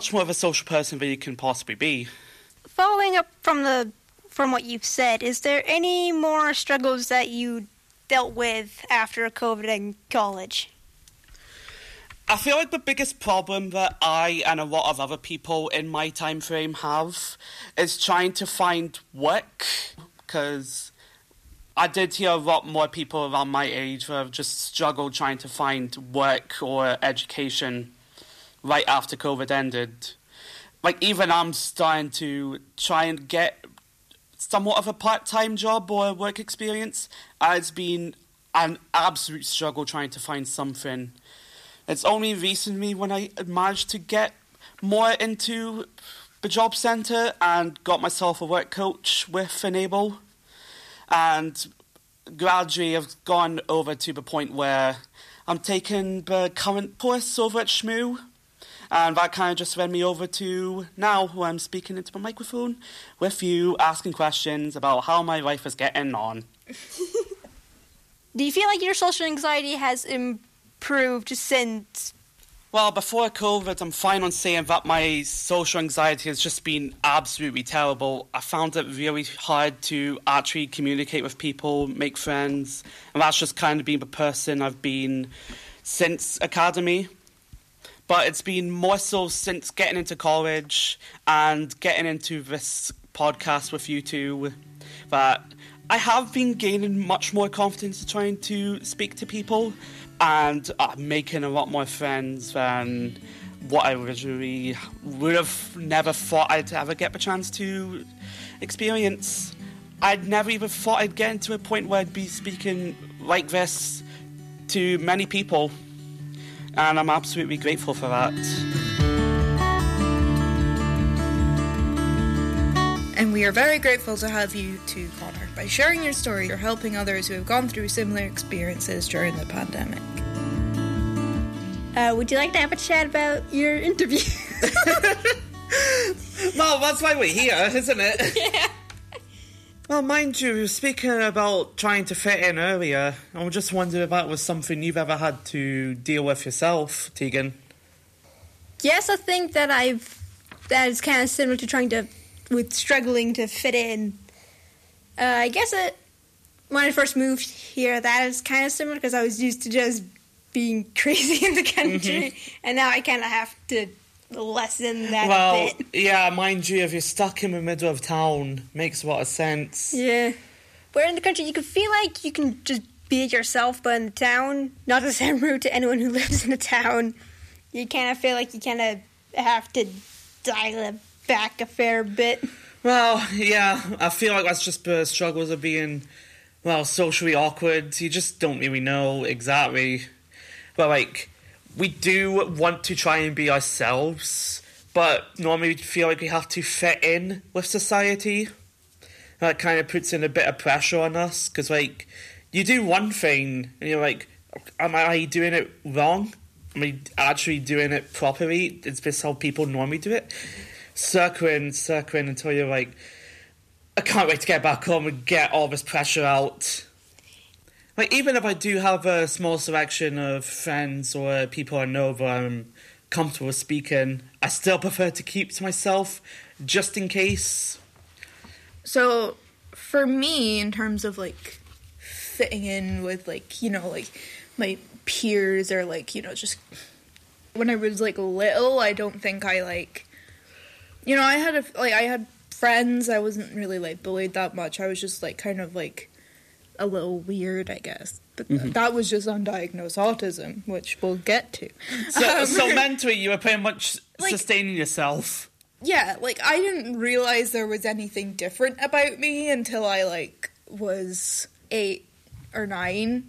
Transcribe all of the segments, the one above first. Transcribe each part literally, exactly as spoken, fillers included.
much more of a social person than you can possibly be. Following up from the from what you've said, is there any more struggles that you dealt with after COVID in college? I feel like the biggest problem that I and a lot of other people in my time frame have is trying to find work, because I did hear a lot more people around my age that have just struggled trying to find work or education right after COVID ended. Like, even I'm starting to try and get somewhat of a part-time job or work experience. It's been an absolute struggle trying to find something. It's only recently when I managed to get more into the job centre and got myself a work coach with Enable. And gradually I've gone over to the point where I'm taking the current course over at Shmoo. And that kind of just led me over to now, where I'm speaking into my microphone with you, asking questions about how my life is getting on. Do you feel like your social anxiety has improved since? Well, before COVID, I'm fine on saying that my social anxiety has just been absolutely terrible. I found it really hard to actually communicate with people, make friends, and that's just kind of been the person I've been since academy. But it's been more so since getting into college and getting into this podcast with you two that I have been gaining much more confidence in trying to speak to people and uh, making a lot more friends than what I originally would have never thought I'd ever get the chance to experience. I'd never even thought I'd get into a point where I'd be speaking like this to many people. And I'm absolutely grateful for that. And we are very grateful to have you too, Connor. By sharing your story, you're helping others who have gone through similar experiences during the pandemic. Uh, would you like to have a chat about your interview? Well, that's why we're here, isn't it? Yeah. Well, mind you, speaking about trying to fit in earlier, I just wondered if that was something you've ever had to deal with yourself, Tegan. Yes, I think that I've that is kind of similar to trying to with struggling to fit in. Uh, I guess it when I first moved here, that is kind of similar because I was used to just being crazy in the country, mm-hmm. and now I kind of have to lessen that well, bit. yeah, mind you, if you're stuck in the middle of town, makes a lot of sense. Yeah. Where in the country you can feel like you can just be yourself, but in the town, not to sound rude to anyone who lives in a town, you kind of feel like you kind of have to dial it back a fair bit. Well, yeah, I feel like that's just the struggles of being, well, socially awkward. You just don't really know exactly. But, like, we do want to try and be ourselves, but normally we feel like we have to fit in with society. That kind of puts in a bit of pressure on us, because, like, you do one thing, and you're like, am I doing it wrong? Am I actually doing it properly? Is this how people normally do it? Circling, circling until you're like, I can't wait to get back home and get all this pressure out. Like, even if I do have a small selection of friends or people I know that I'm comfortable speaking, I still prefer to keep to myself, just in case. So, for me, in terms of, like, fitting in with, like, you know, like, my peers or, like, you know, just... When I was, like, little, I don't think I, like... You know, I had, a, like, I had friends. I wasn't really, like, bullied that much. I was just, like, kind of, like... a little weird, I guess. But mm-hmm. that was just undiagnosed autism, which we'll get to. So, um, so mentally, you were pretty much like, sustaining yourself. Yeah, like, I didn't realize there was anything different about me until I, like, was eight or nine.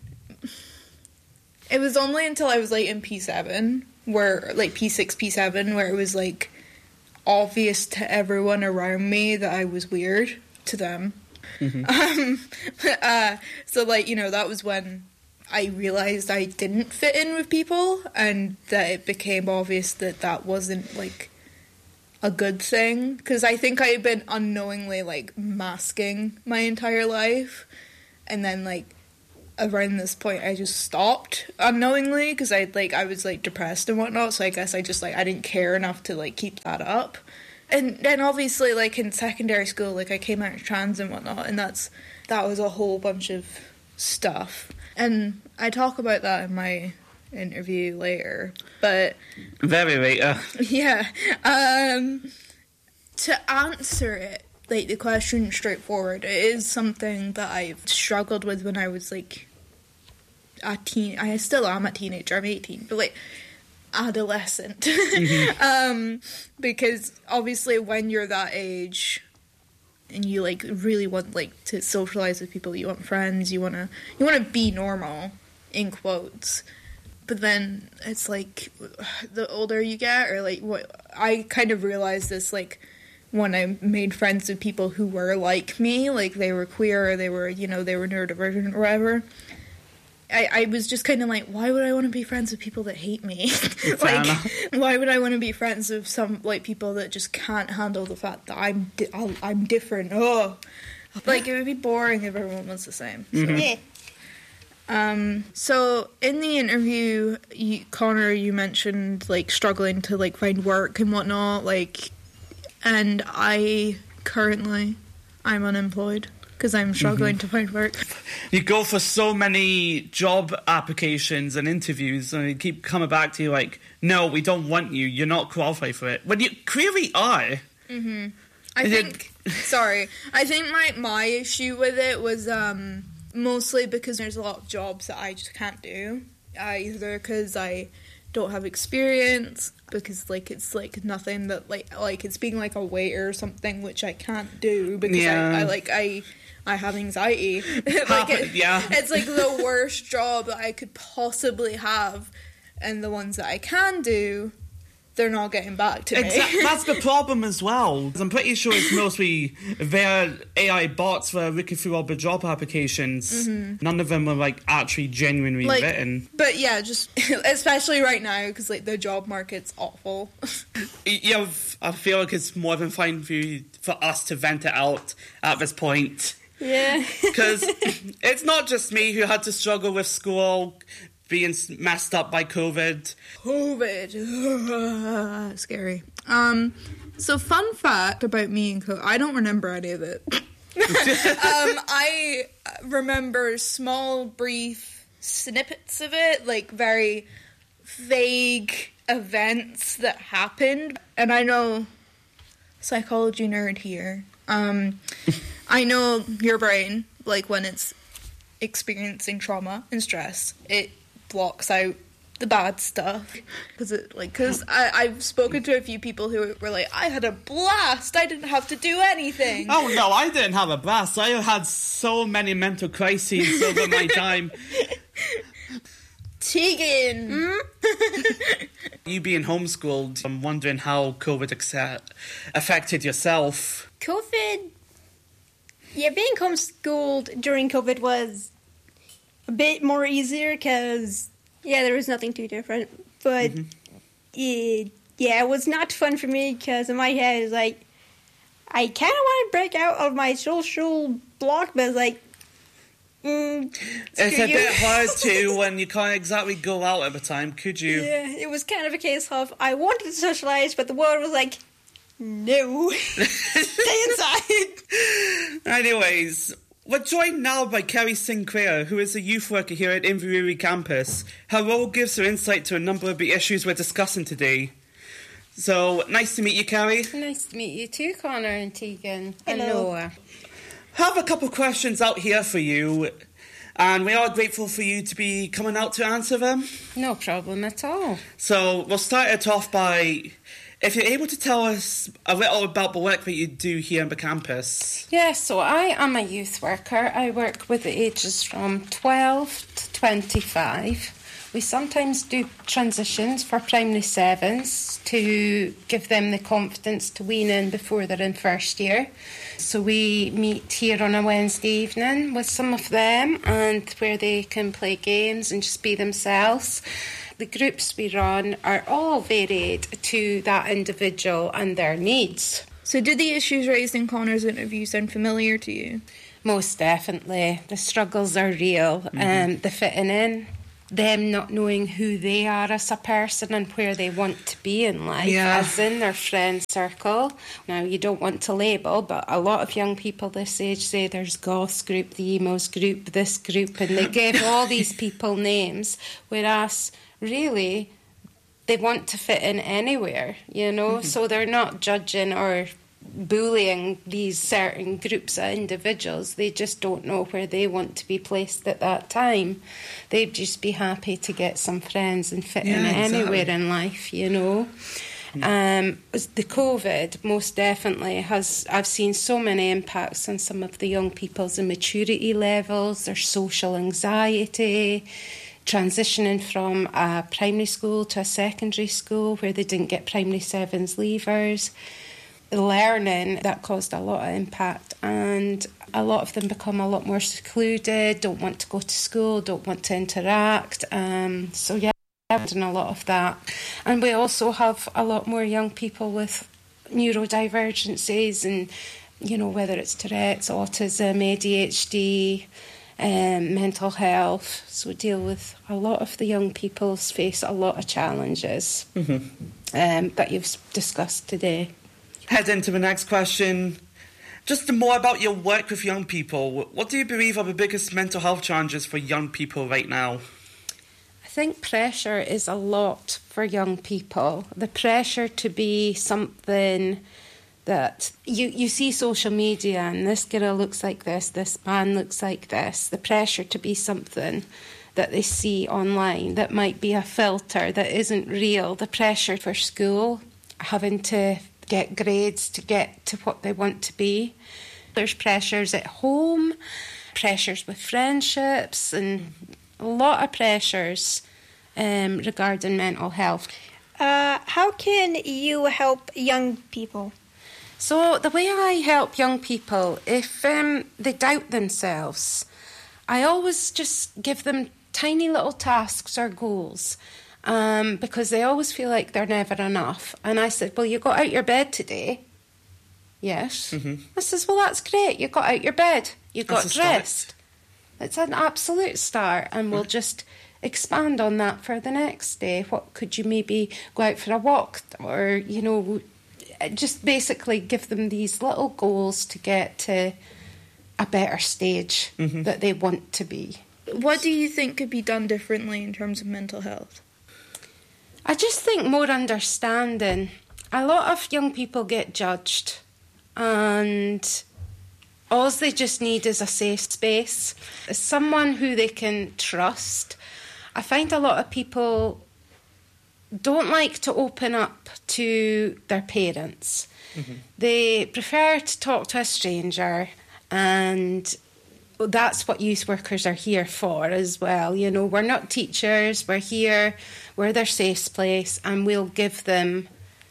It was only until I was, like, in P seven, where, like, P six, P seven, where it was, like, obvious to everyone around me that I was weird to them. Mm-hmm. Um, uh, so, like, you know, that was when I realised I didn't fit in with people, and that it became obvious that that wasn't, like, a good thing. Because I think I had been unknowingly, like, masking my entire life, and then, like, around this point I just stopped unknowingly because I like I was like depressed and whatnot, so I guess I just like I didn't care enough to like keep that up. And then obviously like in secondary school, like I came out of trans and whatnot, and that's that was a whole bunch of stuff, and I talk about that in my interview later, but very later. Yeah. Um to answer it, like the question straightforward, it is something that I've struggled with when I was like a teen. I still am a teenager. I'm eighteen, but like adolescent. Mm-hmm. um, because obviously when you're that age and you like really want like to socialize with people, you want friends, you wanna you wanna be normal in quotes. But then it's like the older you get, or like what I kind of realized this like. When I made friends with people who were like me, like they were queer or they were, you know, they were neurodivergent or whatever, I, I was just kind of like, why would I want to be friends with people that hate me? Like, why would I want to be friends with some, like, people that just can't handle the fact that I'm di- I'm different? Oh, like, it would be boring if everyone was the same. So. Mm-hmm. Yeah. Um, so in the interview, you, Connor, you mentioned, like, struggling to, like, find work and whatnot, like... And I currently, I'm unemployed because I'm struggling mm-hmm. to find work. You go for so many job applications and interviews, and they keep coming back to you like, no, we don't want you. You're not qualified for it. When you clearly are. Mm-hmm. I Is think, it... sorry, I think my, my issue with it was um, mostly because there's a lot of jobs that I just can't do. Either because I don't have experience, because like it's like nothing that like like it's being like a waiter or something, which I can't do because yeah. I, I like I I have anxiety. Like it, yeah, it's like the worst job that I could possibly have, and the ones that I can do, they're not getting back to me. Exactly. That's the problem as well. I'm pretty sure it's mostly their A I bots that are looking through all the job applications. Mm-hmm. None of them are like actually genuinely like, written. But yeah, just especially right now because like the job market's awful. Yeah, I feel like it's more than fine for you, for us to vent it out at this point. Yeah, because it's not just me who had to struggle with school. Being messed up by COVID. COVID. Scary. Um, so fun fact about me and COVID. I don't remember any of it. um, I remember small, brief snippets of it, like very vague events that happened. And I know, psychology nerd here, um, I know your brain, like when it's experiencing trauma and stress, it blocks out the bad stuff because it like because I've spoken to a few people who were like, I had a blast, I didn't have to do anything. Oh no, I didn't have a blast. I had so many mental crises over my time. Tegan, mm? You being homeschooled, I'm wondering how COVID accept- affected yourself. COVID, yeah, being homeschooled during COVID was a bit more easier because, yeah, there was nothing too different. But, mm-hmm. it, yeah, it was not fun for me because in my head, it's like, I kind of want to break out of my social block, but it's like, mm, it's a you. bit hard to when you can't exactly go out at the time, could you? Yeah, it was kind of a case of, I wanted to socialize, but the world was like, no, stay inside. Anyways, we're joined now by Kerry Sinclair, who is a youth worker here at Inverurie campus. Her role gives her insight to a number of the issues we're discussing today. So, nice to meet you, Kerry. Nice to meet you too, Connor and Tegan. Hello. And Noah. Have a couple of questions out here for you, and we are grateful for you to be coming out to answer them. No problem at all. So, we'll start it off by... if you're able to tell us a little about the work that you do here on the campus. Yeah, so I am a youth worker. I work with the ages from twelve to twenty-five. We sometimes do transitions for primary sevens to give them the confidence to wean in before they're in first year. So we meet here on a Wednesday evening with some of them, and where they can play games and just be themselves. The groups we run are all varied to that individual and their needs. So did the issues raised in Connor's interview sound familiar to you? Most definitely. The struggles are real. Mm-hmm. Um, the fitting in, them not knowing who they are as a person and where they want to be in life, yeah. as in their friend circle. Now, you don't want to label, but a lot of young people this age say there's goths group, the emos group, this group, and they give all these people names, whereas really they want to fit in anywhere, you know, mm-hmm. so they're not judging or bullying these certain groups of individuals. They just don't know where they want to be placed at that time. They'd just be happy to get some friends and fit yeah, in exactly. anywhere in life, you know. Um, the COVID most definitely has, I've seen so many impacts on some of the young people's immaturity levels, their social anxiety, transitioning from a primary school to a secondary school where they didn't get primary sevens leavers. Learning, that caused a lot of impact, and a lot of them become a lot more secluded, don't want to go to school, don't want to interact. Um, so yeah, I've done a lot of that. And we also have a lot more young people with neurodivergencies, and you know, whether it's Tourette's, autism, A D H D, um, mental health. So we deal with a lot of the young people face a lot of challenges mm-hmm. um, that you've discussed today. Head into the next question. Just more about your work with young people. What do you believe are the biggest mental health challenges for young people right now? I think pressure is a lot for young people. The pressure to be something that you, you see social media and this girl looks like this, this man looks like this. The pressure to be something that they see online that might be a filter that isn't real. The pressure for school, having to get grades to get to what they want to be. There's pressures at home, pressures with friendships, and a lot of pressures um, regarding mental health. Uh, how can you help young people? So the way I help young people, if um, they doubt themselves, I always just give them tiny little tasks or goals. Um, because they always feel like they're never enough. And I said, well, you got out your bed today. Yes. Mm-hmm. I says, well, that's great. You got out your bed. You got that's dressed. It's an absolute start. And we'll just expand on that for the next day. What could you maybe go out for a walk? Or, you know, just basically give them these little goals to get to a better stage mm-hmm. that they want to be. What do you think could be done differently in terms of mental health? I just think more understanding. A lot of young people get judged, and all they just need is a safe space, someone who they can trust. I find a lot of people don't like to open up to their parents. Mm-hmm. They prefer to talk to a stranger, and that's what youth workers are here for as well. You know, we're not teachers, we're here, we're their safe place, and we'll give them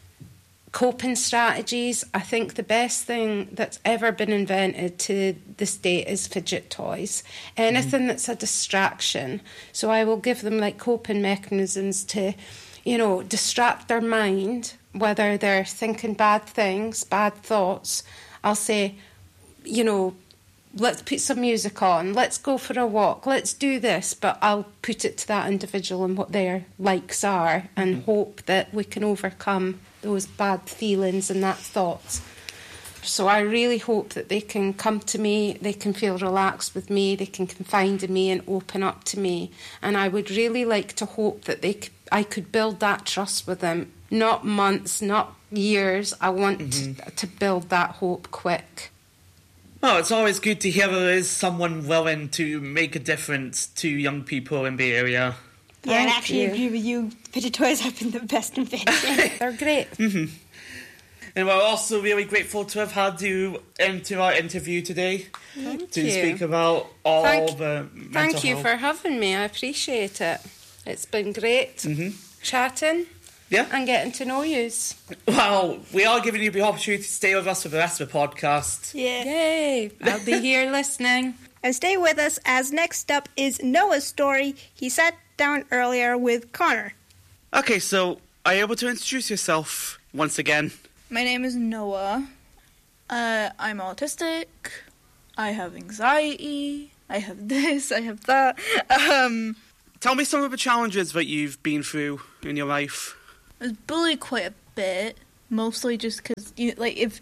coping strategies. I think the best thing that's ever been invented to this date is fidget toys. Anything mm. that's a distraction. So I will give them like coping mechanisms to, you know, distract their mind, whether they're thinking bad things, bad thoughts. I'll say, you know, let's put some music on, let's go for a walk, let's do this, but I'll put it to that individual and what their likes are and mm-hmm. hope that we can overcome those bad feelings and that thoughts. So I really hope that they can come to me, they can feel relaxed with me, they can confide in me and open up to me. And I would really like to hope that they could, I could build that trust with them, not months, not years. I want mm-hmm. to, to build that hope quick. Oh, it's always good to hear there is someone willing to make a difference to young people in the area. Yeah, and I actually you. agree with you. Fidget toys have been the best invention. They're great. Mm-hmm. And we're also really grateful to have had you into our interview today Thank to you. speak about all thank, the mental Thank you health. for having me. I appreciate it. It's been great mm-hmm. chatting. Yeah. And getting to know yous. Well, we are giving you the opportunity to stay with us for the rest of the podcast. Yeah. Yay. I'll be here listening. And stay with us, as next up is Noah's story. He sat down earlier with Connor. Okay, so are you able to introduce yourself once again? My name is Noah. Uh, I'm autistic. I have anxiety, I have this, I have that. Um, Tell me some of the challenges that you've been through in your life. I was bullied quite a bit, mostly just because, you, like, if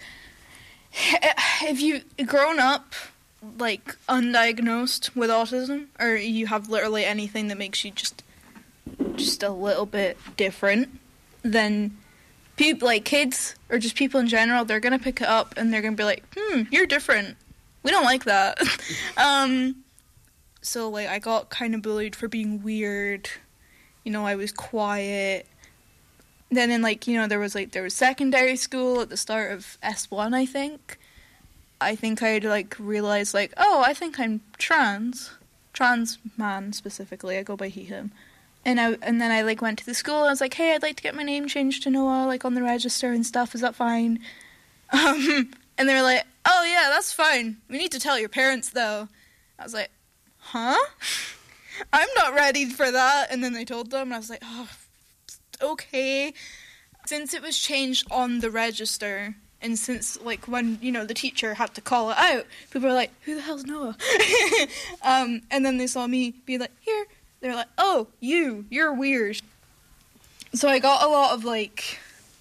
if you've grown up, like, undiagnosed with autism, or you have literally anything that makes you just just a little bit different, then people, like kids, or just people in general, they're going to pick it up and they're going to be like, hmm, you're different. We don't like that. um, so, like, I got kind of bullied for being weird. You know, I was quiet. Then in, like, you know, there was, like, there was secondary school at the start of S one, I think. I think I'd, like, realized, like, oh, I think I'm trans. Trans man, specifically. I go by he, him. And I and then I, like, went to the school and I was like, hey, I'd like to get my name changed to Noah, like, on the register and stuff. Is that fine? Um, and they were like, oh, yeah, that's fine. We need to tell your parents, though. I was like, huh? I'm not ready for that. And then they told them, and I was like, oh, okay. Since it was changed on the register, and since, like, when, you know, the teacher had to call it out, people were like, who the hell's Noah? um, and then they saw me be like, here. They're like, oh, you, you're weird. So I got a lot of, like,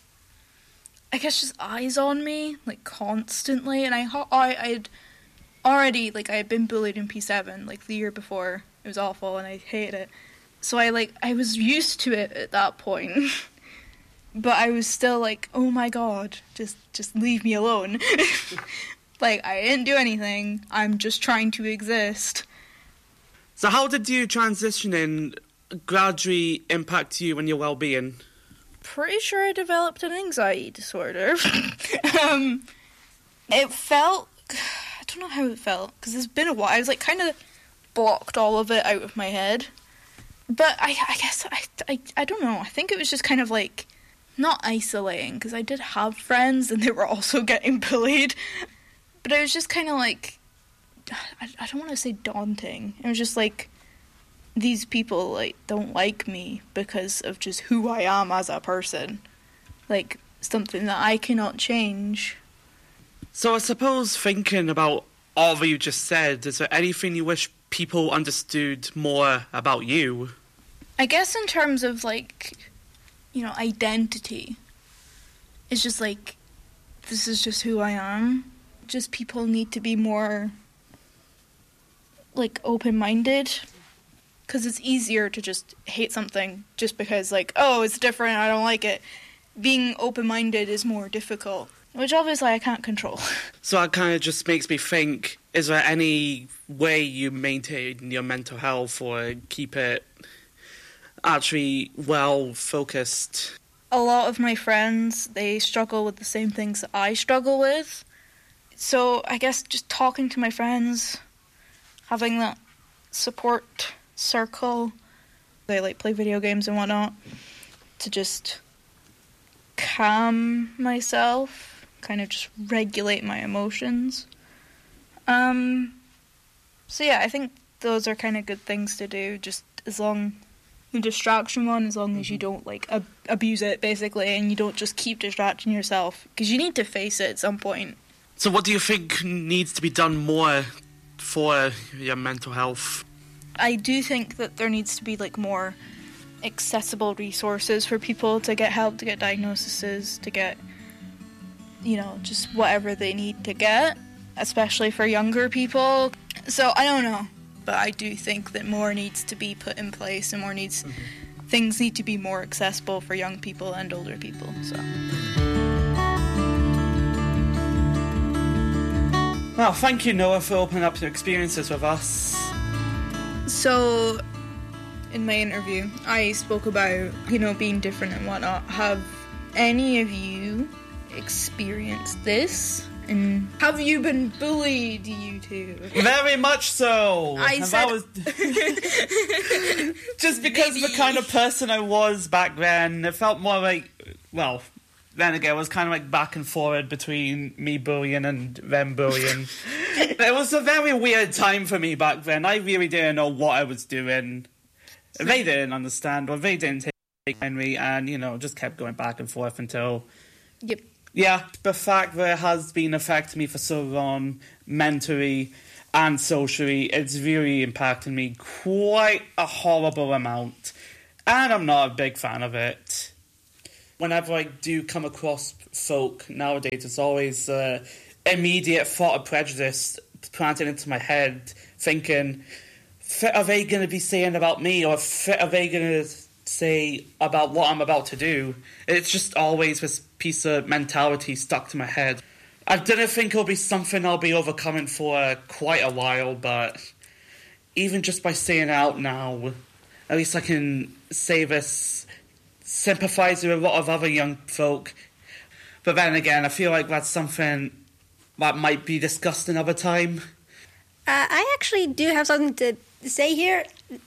I guess just eyes on me, like, constantly. And I, I, I'd already, like, I had been bullied in P seven, like, the year before. It was awful, and I hated it. So I, like, I was used to it at that point. But I was still like, oh my god, just, just leave me alone. Like, I didn't do anything. I'm just trying to exist. So how did you transitioning gradually impact you and your well-being? Pretty sure I developed an anxiety disorder. um, it felt, I don't know how it felt, because it's been a while. I was, like, kind of blocked all of it out of my head. But I, I guess, I, I, I don't know, I think it was just kind of, like, not isolating, because I did have friends, and they were also getting bullied. But it was just kind of, like, I, I don't want to say daunting. It was just like, these people, like, don't like me because of just who I am as a person. Like, something that I cannot change. So I suppose thinking about all that you just said, is there anything you wish people understood more about you? I guess in terms of, like, you know, identity, it's just like, this is just who I am. Just people need to be more, like, open-minded, because it's easier to just hate something just because, like, oh, it's different, I don't like it. Being open-minded is more difficult, which obviously I can't control. So that kind of just makes me think, is there any way you maintain your mental health or keep it actually well-focused? A lot of my friends, they struggle with the same things that I struggle with. So I guess just talking to my friends, having that support circle. They, like, play video games and whatnot to just calm myself, kind of just regulate my emotions. Um, so yeah, I think those are kind of good things to do, just as long, the distraction one, as long as you don't, like, ab- abuse it, basically, and you don't just keep distracting yourself, because you need to face it at some point. So what do you think needs to be done more for your mental health? I do think that there needs to be, like, more accessible resources for people to get help, to get diagnoses, to get, you know, just whatever they need to get, especially for younger people. So I don't know, but I do think that more needs to be put in place, and more needs, mm-hmm. things need to be more accessible for young people and older people. So. Well, thank you, Noah, for opening up your experiences with us. So, in my interview, I spoke about, you know, being different and whatnot. Have any of you experienced this? And have you been bullied, you two? Very much so. I and said... that was just because Maybe. the kind of person I was back then, it felt more like, well, then again, it was kind of like back and forward between me bullying and them bullying. It was a very weird time for me back then. I really didn't know what I was doing. They didn't understand, or they didn't take me, and, you know, just kept going back and forth until Yep. Yeah, the fact that it has been affecting me for so long, mentally and socially, it's really impacted me quite a horrible amount. And I'm not a big fan of it. Whenever I do come across folk nowadays, it's always uh, immediate thought of prejudice planted into my head, thinking, what are they going to be saying about me, or what are they going to say about what I'm about to do? It's just always this piece of mentality stuck to my head. I didn't think it'll be something I'll be overcoming for quite a while, but even just by saying it out now, at least I can say this, sympathise with a lot of other young folk. But then again, I feel like that's something that might be discussed another time. Uh, I actually do have something to say here.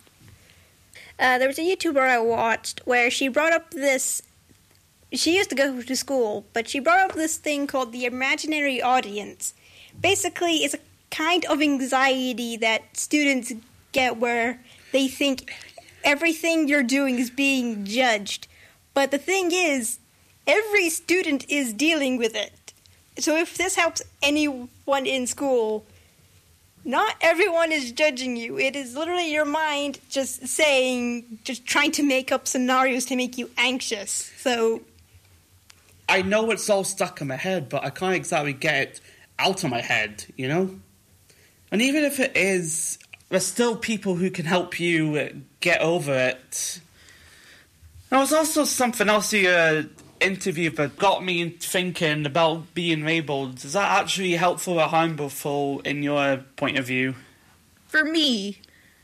Uh, there was a YouTuber I watched where she brought up this. She used to go to school, but she brought up this thing called the imaginary audience. Basically, it's a kind of anxiety that students get where they think everything you're doing is being judged. But the thing is, every student is dealing with it. So if this helps anyone in school, not everyone is judging you. It is literally your mind just saying, just trying to make up scenarios to make you anxious. So I know it's all stuck in my head, but I can't exactly get it out of my head, you know? And even if it is, there's still people who can help you get over it. There was also something else you uh, interviewed that got me thinking about being labelled. Is that actually helpful or harmful in your point of view? For me,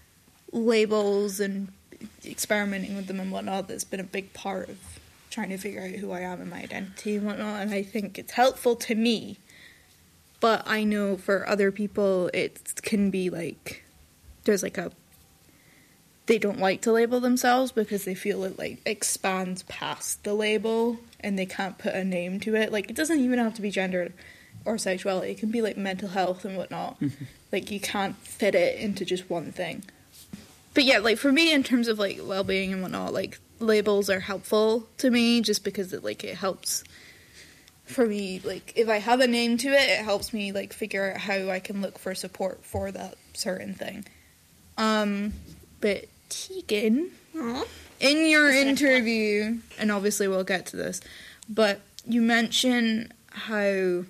labels and experimenting with them and whatnot, that's been a big part of trying to figure out who I am and my identity and whatnot, and I think it's helpful to me. But I know for other people it can be like, there's like a, they don't like to label themselves because they feel it like expands past the label and they can't put a name to it. Like, it doesn't even have to be gender or sexuality. It can be like mental health and whatnot. Mm-hmm. Like, you can't fit it into just one thing. But yeah, like for me in terms of like well-being and whatnot, like labels are helpful to me just because it like it helps for me. Like if I have a name to it, it helps me like figure out how I can look for support for that certain thing. Um, but Tegan, Aww. in your interview, and obviously we'll get to this, but you mention how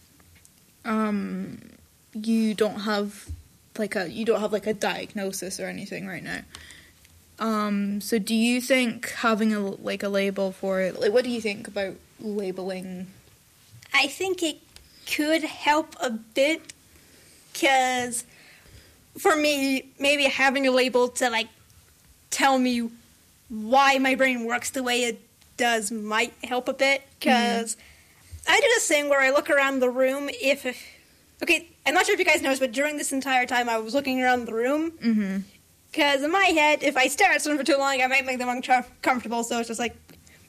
um you don't have like a you don't have like a diagnosis or anything right now. Um, so do you think having a like a label for it, like what do you think about labeling? I think it could help a bit, because for me, maybe having a label to like tell me why my brain works the way it does might help a bit, because mm-hmm. I do this thing where I look around the room. If, if okay, I'm not sure if you guys noticed, but during this entire time I was looking around the room, because mm-hmm. in my head, if I stare at someone for too long, I might make them uncomfortable, so it's just like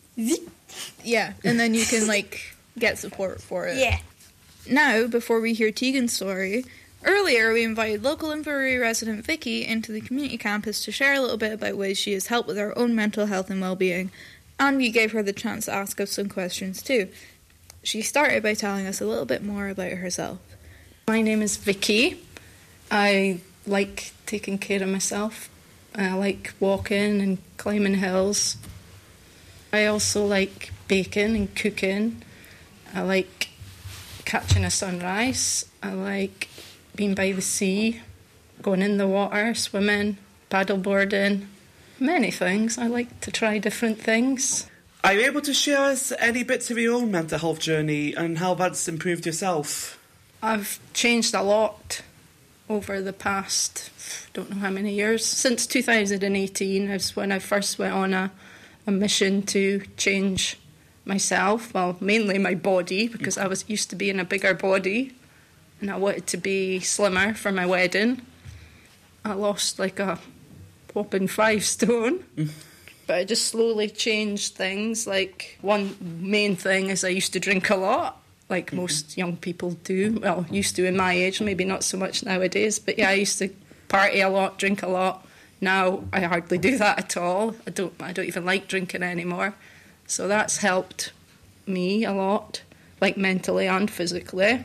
yeah, and then you can like get support for it. Yeah. Now, before we hear Tegan's story, earlier we invited local Inverurie resident Vicky into the community campus to share a little bit about ways she has helped with her own mental health and well-being, and we gave her the chance to ask us some questions too. She started by telling us a little bit more about herself. My name is Vicky. I like taking care of myself. I like walking and climbing hills. I also like baking and cooking. I like catching a sunrise. I like being by the sea, going in the water, swimming, paddleboarding, many things. I like to try different things. Are you able to share us any bits of your own mental health journey and how that's improved yourself? I've changed a lot over the past, don't know how many years. Since two thousand eighteen is when I first went on a, a mission to change myself, well, mainly my body, because I was used to be in a bigger body and I wanted to be slimmer for my wedding. I lost like a whopping five stone. But I just slowly changed things. Like, one main thing is I used to drink a lot, like mm-hmm. most young people do. Well, used to in my age, maybe not so much nowadays. But yeah, I used to party a lot, drink a lot. Now I hardly do that at all. I don't I don't even like drinking anymore. So that's helped me a lot. like mentally and physically.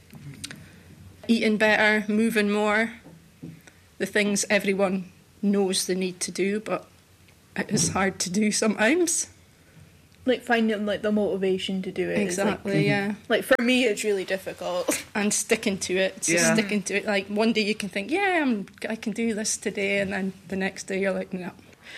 Eating better, moving more, the things everyone knows they need to do, but it is hard to do sometimes. Like finding like the motivation to do it. Exactly, is, like, yeah. Like for me, it's really difficult. And sticking to it, just Yeah. sticking to it. Like one day you can think, yeah, I'm, I can do this today, and then the next day you're like, no.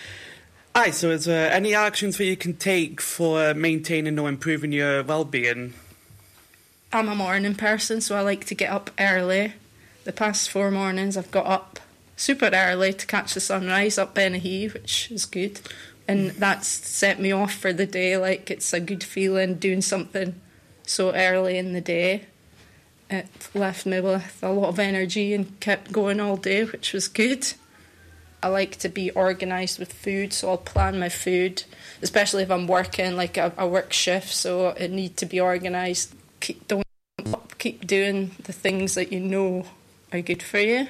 Aye, so is there any actions that you can take for maintaining or improving your well-being? I'm a morning person, so I like to get up early. The past four mornings I've got up super early to catch the sunrise up Benahee, which is good. And that's set me off for the day. Like, it's a good feeling doing something so early in the day. It left me with a lot of energy and kept going all day, which was good. I like to be organised with food, so I'll plan my food, especially if I'm working, like a, a work shift, so it need to be organised. Keep, don't keep doing the things that you know are good for you.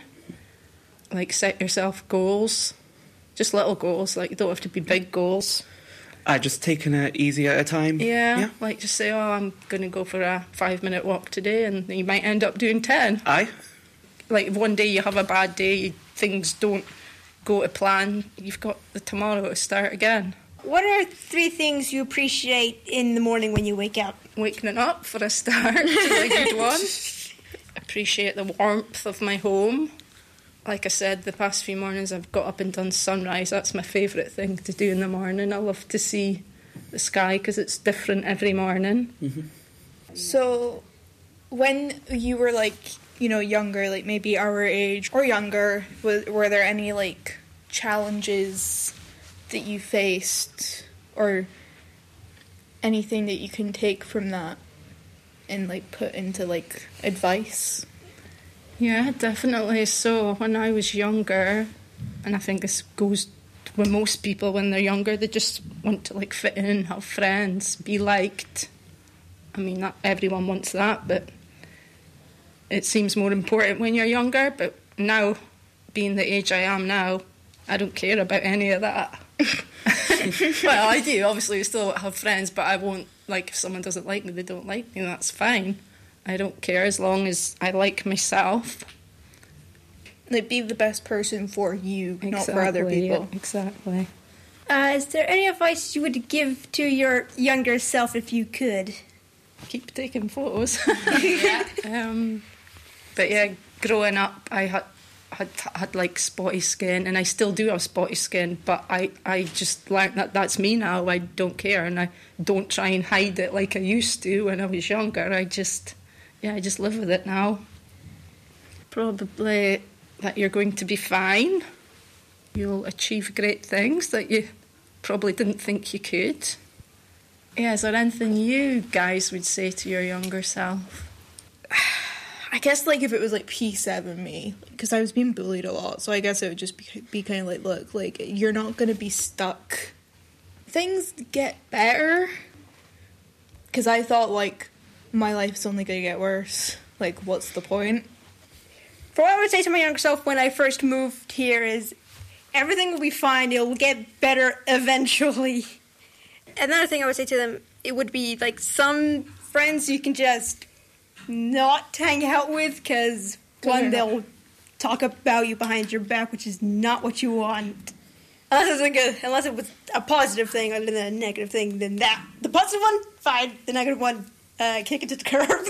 Like, set yourself goals. Just little goals, like, you don't have to be big goals. Aye, just taking it easy at a time. Yeah, yeah. like just say, oh, I'm going to go for a five-minute walk today, and you might end up doing ten. Aye. Like, if one day you have a bad day, you, things don't go to plan, you've got the tomorrow to start again. What are three things you appreciate in the morning when you wake up? Waking up for a start is a good one. Appreciate the warmth of my home. Like I said, the past few mornings I've got up and done sunrise. That's my favourite thing to do in the morning. I love to see the sky because it's different every morning. Mm-hmm. So, when you were like, you know, younger, like maybe our age or younger, were, were there any like challenges that you faced or anything that you can take from that and like put into like advice? Yeah, definitely. So when I was younger, and I think this goes with most people when they're younger, they just want to like fit in, have friends, be liked. I mean, not everyone wants that, but it seems more important when you're younger. But now, being the age I am now, I don't care about any of that. Well, I do. Obviously, I still have friends, but I won't, like, if someone doesn't like me, they don't like me, that's fine. I don't care as long as I like myself. Like, be the best person for you, Exactly, not for other people. Yeah, exactly. Uh, is there any advice you would give to your younger self if you could? Keep taking photos. Yeah. Um, but yeah, growing up, I had had had like spotty skin, and I still do have spotty skin. But I I just learned that that's me now. I don't care, and I don't try and hide it like I used to when I was younger. I just yeah, I just live with it now. Probably that you're going to be fine. You'll achieve great things that you probably didn't think you could. Yeah, is there anything you guys would say to your younger self? I guess, like, if it was, like, P seven me, because I was being bullied a lot, so I guess it would just be, be kind of like, look, like, you're not going to be stuck. Things get better, because I thought, like, my life's only going to get worse. Like, what's the point? For what I would say to my younger self when I first moved here is, everything will be fine, it'll get better eventually. Another thing I would say to them, it would be, like, some friends you can just not hang out with, because one, they'll talk about you behind your back, which is not what you want. Unless it's like a, unless it was a positive thing other than a negative thing, then that. The positive one, fine. The negative one, uh, kick it to the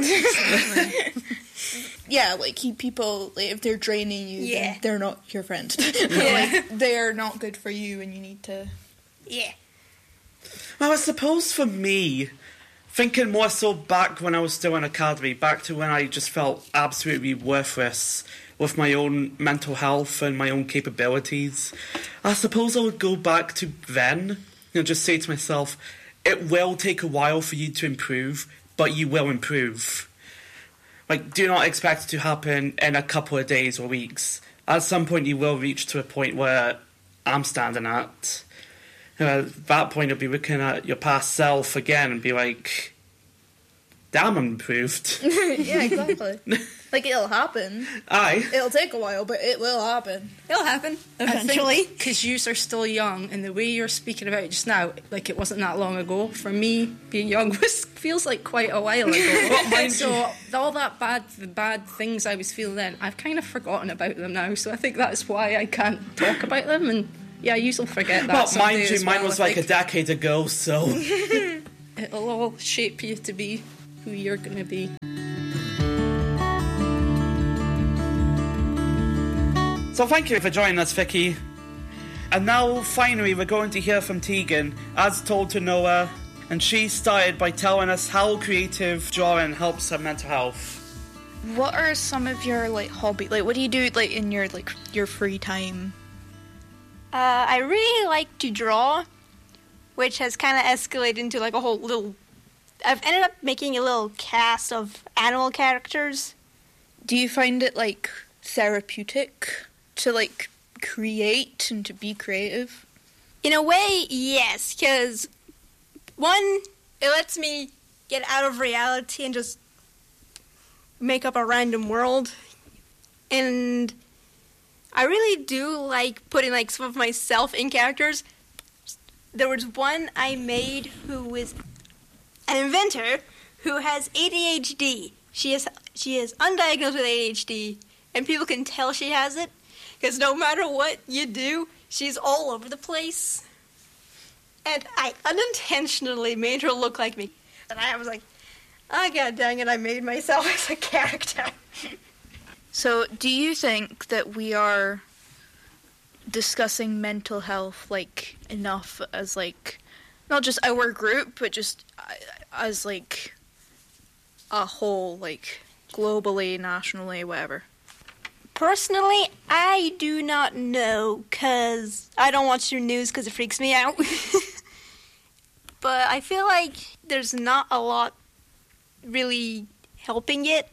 curb. Yeah, like, keep people, like, if they're draining you, Yeah. then they're not your friend. Yeah. Like, they're not good for you, and you need to... Yeah. Well, I suppose for me, thinking more so back when I was still in academy, back to when I just felt absolutely worthless with my own mental health and my own capabilities, I suppose I would go back to then and just say to myself, it will take a while for you to improve, but you will improve. Like, do not expect it to happen in a couple of days or weeks. At some point, you will reach to a point where I'm standing at. Uh, at that point, you'll be looking at your past self again and be like, damn improved. Yeah, exactly. Like, it'll happen. Aye. It'll take a while, but it will happen. It'll happen eventually. Because you are still young, and the way you're speaking about it just now, like it wasn't that long ago. For me, being young was feels like quite a while ago. So all that bad, the bad things I was feeling then, I've kind of forgotten about them now. So I think that's why I can't talk about them. And yeah, you will forget that. Well, someday mind you, as mine well, was I like a think. decade ago, so... It'll all shape you to be who you're going to be. So thank you for joining us, Vicky. And now, finally, we're going to hear from Tegan, as told to Noah, and she started by telling us how creative drawing helps her mental health. What are some of your, like, hobbies? Like, what do you do, like, in your, like, your free time? Uh, I really like to draw, which has kind of escalated into like a whole little... I've ended up making a little cast of animal characters. Do you find it, like, therapeutic to, like, create and to be creative? In a way, yes, because one, it lets me get out of reality and just make up a random world. And I really do like putting like some of myself in characters. There was one I made who was an inventor who has A D H D. She is she is undiagnosed with A D H D, and people can tell she has it because no matter what you do, she's all over the place. And I unintentionally made her look like me. And I was like, oh god dang it, I made myself as a character. So, do you think that we are discussing mental health, like, enough as, like, not just our group, but just uh, as, like, a whole, like, globally, nationally, whatever? Personally, I do not know, because I don't watch the news because it freaks me out. But I feel like there's not a lot really helping it.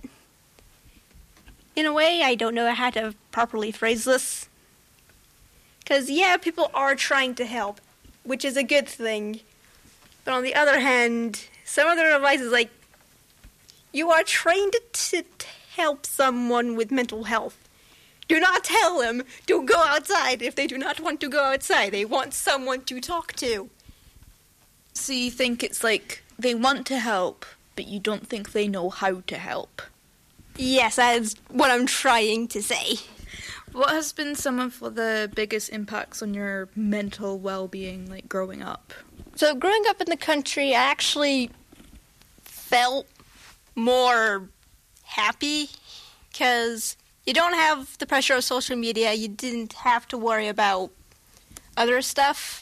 In a way, I don't know how to properly phrase this. Because, yeah, people are trying to help, which is a good thing. But on the other hand, some of their advice is like, you are trained to help someone with mental health. Do not tell them to go outside if they do not want to go outside. They want someone to talk to. So you think it's like, they want to help, but you don't think they know how to help? Yes, that is what I'm trying to say. What has been some of the biggest impacts on your mental well-being, like, growing up? So growing up in the country, I actually felt more happy because you don't have the pressure of social media. You didn't have to worry about other stuff.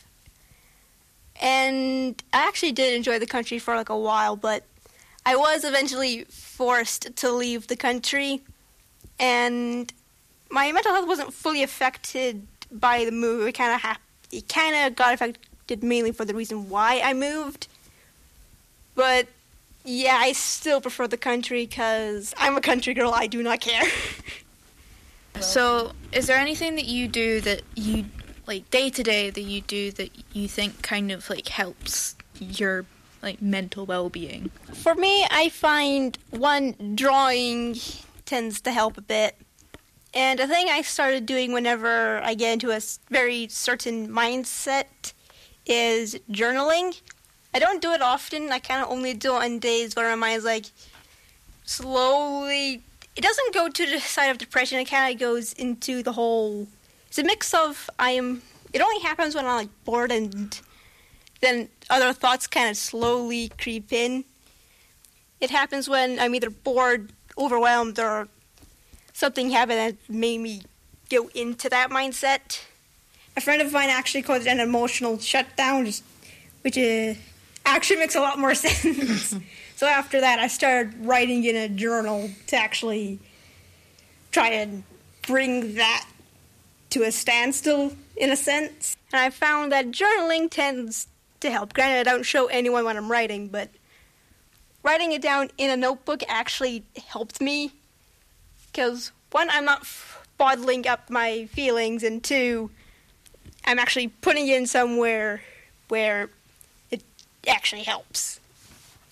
And I actually did enjoy the country for like a while, but I was eventually forced to leave the country, and my mental health wasn't fully affected by the move. It kind of ha- it kind of got affected mainly for the reason why I moved. But yeah, I still prefer the country because I'm a country girl. I do not care. So, is there anything that you do that you, like, day to day that you do that you think kind of, like, helps your, like, mental well-being? For me, I find one, drawing tends to help a bit. And a thing I started doing whenever I get into a very certain mindset is journaling. I don't do it often. I kind of only do it on days where my mind's like slowly... It doesn't go to the side of depression. It kind of goes into the whole... It's a mix of I am... It only happens when I'm like bored, and then other thoughts kind of slowly creep in. It happens when I'm either bored, overwhelmed, or something happened that made me go into that mindset. A friend of mine actually called it an emotional shutdown, which uh, actually makes a lot more sense. So after that, I started writing in a journal to actually try and bring that to a standstill, in a sense. And I found that journaling tends to help. Granted, I don't show anyone what I'm writing, but writing it down in a notebook actually helped me. Because, one, I'm not f- bottling up my feelings, and two, I'm actually putting it in somewhere where it actually helps.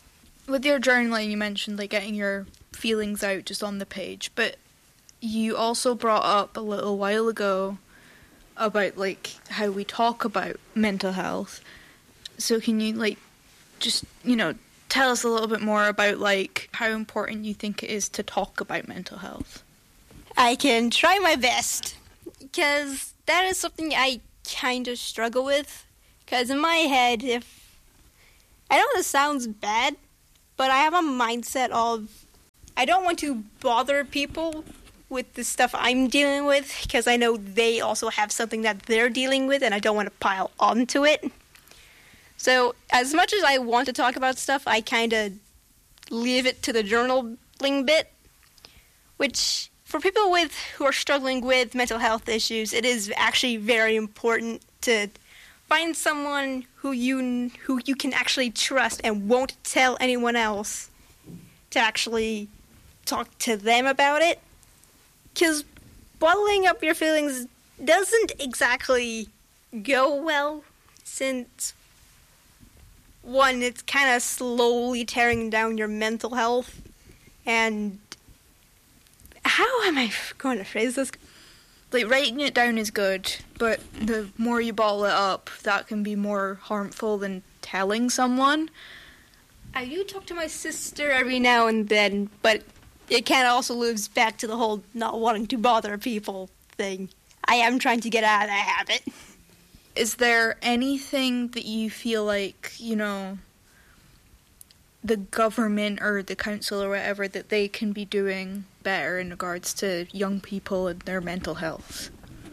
with your journaling, you mentioned like getting your feelings out just on the page, but you also brought up a little while ago about like how we talk about mental health. So can you like just, you know, tell us a little bit more about like how important you think it is to talk about mental health? I can try my best, because that is something I kind of struggle with. Because in my head, if I know this sounds bad, but I have a mindset of I don't want to bother people with the stuff I'm dealing with, because I know they also have something that they're dealing with, and I don't want to pile onto it. So as much as I want to talk about stuff, I kind of leave it to the journaling bit, which for people with who are struggling with mental health issues, it is actually very important to find someone who you who you can actually trust and won't tell anyone else, to actually talk to them about it. Because bottling up your feelings doesn't exactly go well, since one, it's kind of slowly tearing down your mental health, and how am I going to phrase this? Like, writing it down is good, but the more you bottle it up, that can be more harmful than telling someone. I do talk to my sister every now and then, but it kind of also loops back to the whole not wanting to bother people thing. I am trying to get out of that habit. Is there anything that you feel like, you know, the government or the council or whatever, that they can be doing better in regards to young people and their mental health?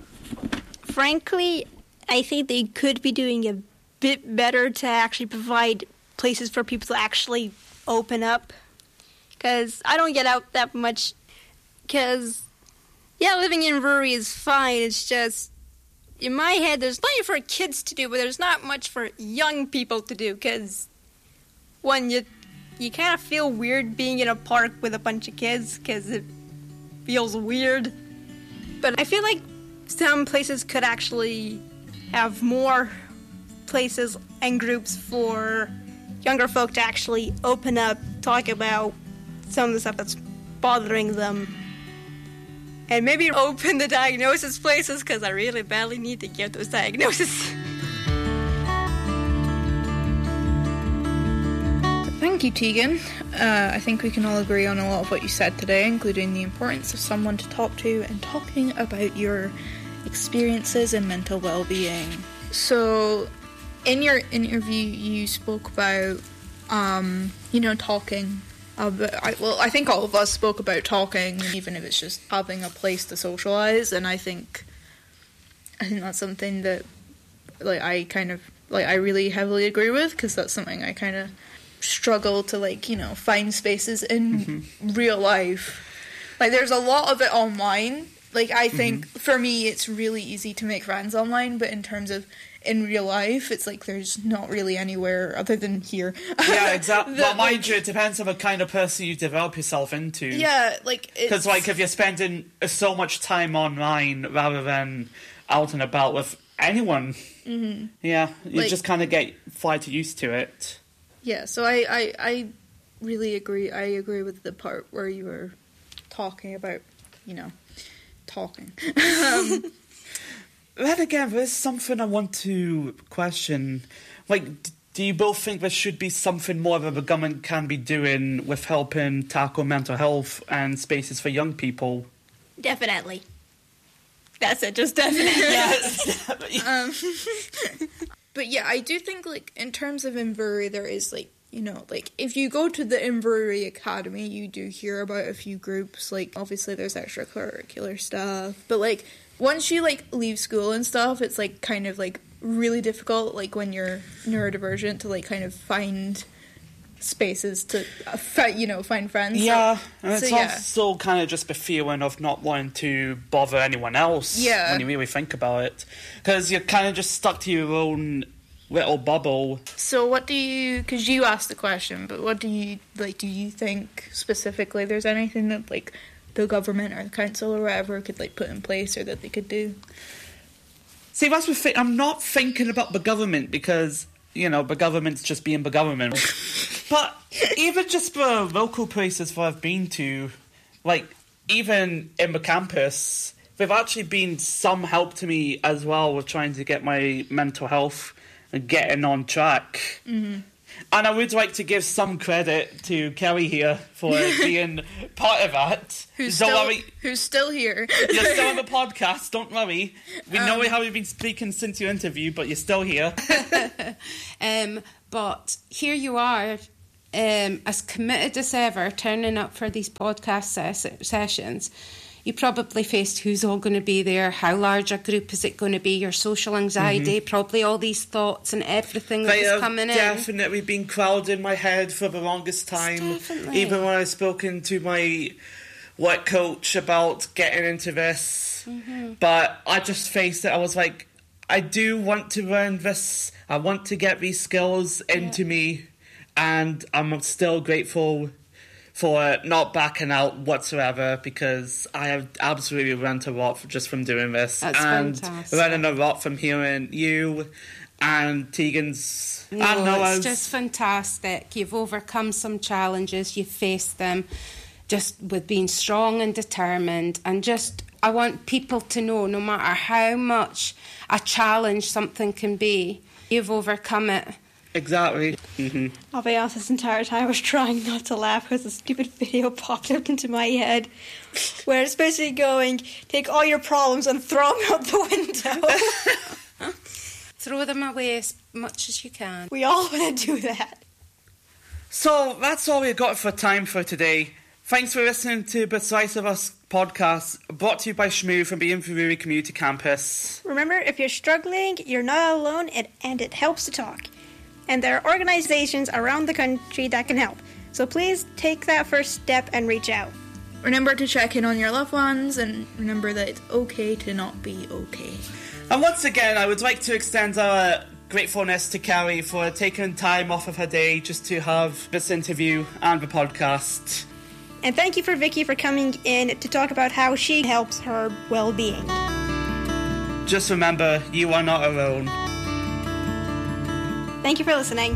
Frankly, I think they could be doing a bit better to actually provide places for people to actually open up. Because I don't get out that much. Because, yeah, living in Brewery is fine. It's just, in my head, there's plenty for kids to do, but there's not much for young people to do. Because, one, you you kind of feel weird being in a park with a bunch of kids, because it feels weird. But I feel like some places could actually have more places and groups for younger folk to actually open up, talk about some of the stuff that's bothering them, and maybe open the diagnosis places, because I really badly need to get those diagnoses. Thank you, Tegan. Uh, I think we can all agree on a lot of what you said today, including the importance of someone to talk to and talking about your experiences in mental well-being. So, in your interview, you spoke about, um, you know, talking. About, I, well, I think all of us spoke about talking, even if it's just having a place to socialize. And I think, I think that's something that, like, I kind of, like, I really heavily agree with, because that's something I kind of struggle to, like, you know, find spaces in mm-hmm. real life. Like, there's a lot of it online. Like, I think, mm-hmm. for me, it's really easy to make friends online, but in terms of in real life, it's like there's not really anywhere other than here. Yeah, exactly. Well, mind you, it depends on the kind of person you develop yourself into. Yeah, like... Because, like, if you're spending so much time online rather than out and about with anyone, mm-hmm. yeah, you like, just kind of get far too used to it. Yeah, so I, I, I really agree. I agree with the part where you were talking about, you know, talking. um, then again, there's something I want to question. Like, d- do you both think there should be something more that the government can be doing with helping tackle mental health and spaces for young people? Definitely. That's it, just definitely. Yes. um, but yeah, I do think, like, in terms of Inverurie, there is, like, you know, like, if you go to the Inverurie Academy, you do hear about a few groups. Like, obviously there's extracurricular stuff, but, like, once you, like, leave school and stuff, it's, like, kind of, like, really difficult, like, when you're neurodivergent, to, like, kind of find spaces to, uh, fi- you know, find friends. Yeah, so, and it's so, yeah. also kind of just the feeling of not wanting to bother anyone else yeah. when you really think about it. Because you're kind of just stuck to your own little bubble. So what do you, because you asked the question, but what do you, like, do you think specifically there's anything that, like, the government or the council or whatever could, like, put in place or that they could do? See, that's the thing. I'm not thinking about the government because you know, the government's just being the government. But even just the local places that I've been to, like, even in the campus, they've actually been some help to me as well with trying to get my mental health and getting on track. Mm-hmm. And I would like to give some credit to Kelly here for being part of that. Who's don't still, worry. who's still here. You're still on the podcast, don't worry. We um, know how you've been speaking since your interview, but you're still here. um, but here you are, um, as committed as ever, turning up for these podcast ses- sessions. You probably faced who's all going to be there, how large a group is it going to be, your social anxiety, mm-hmm. probably all these thoughts and everything that was coming in. Definitely been crowded in my head for the longest time. Definitely. Even when I've spoken to my work coach about getting into this. Mm-hmm. But I just faced it. I was like, I do want to learn this. I want to get these skills into yeah. me. And I'm still grateful for not backing out whatsoever, because I have absolutely learned a lot just from doing this. That's and fantastic. Learning a lot from hearing you and Tegan's no, and Noah's. It's just fantastic. You've overcome some challenges, you've faced them just with being strong and determined, and just I want people to know, no matter how much a challenge something can be, you've overcome it. Exactly. Mm-hmm. I'll be honest, this entire time I was trying not to laugh because a stupid video popped up into my head where it's basically going, take all your problems and throw them out the window. Throw them away as much as you can. We all want to do that. So that's all we've got for time for today. Thanks for listening to The Slice of Us podcast, brought to you by Shmoo from the Inverurie Community Campus. Remember, if you're struggling, you're not alone, and, and it helps to talk. And there are organizations around the country that can help. So please take that first step and reach out. Remember to check in on your loved ones, and remember that it's okay to not be okay. And once again, I would like to extend our gratefulness to Kelly for taking time off of her day just to have this interview and the podcast. And thank you for Vicky for coming in to talk about how she helps her well-being. Just remember, you are not alone. Thank you for listening.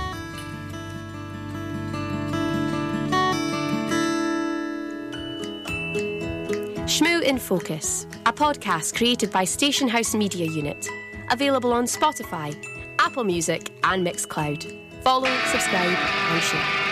Shmoo in Focus, a podcast created by Station House Media Unit. Available on Spotify, Apple Music and Mixcloud. Follow, subscribe and share.